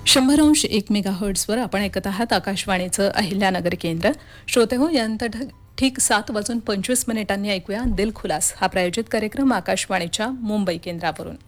100.1 मेगाहर्ट्झवर आपण ऐकत आहात आकाशवाणीचं अहिल्यानगर केंद्र. श्रोते हो, यानंतर ठीक 7:25 ऐकूया दिल खुलास हा प्रायोजित कार्यक्रम आकाशवाणीच्या मुंबई केंद्रावरून.